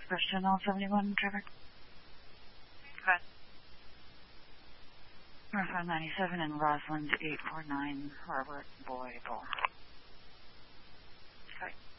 Express Channel 71, Trevor. Okay. Northbound 97 and Roslyn 849, Robert Boyle. Okay.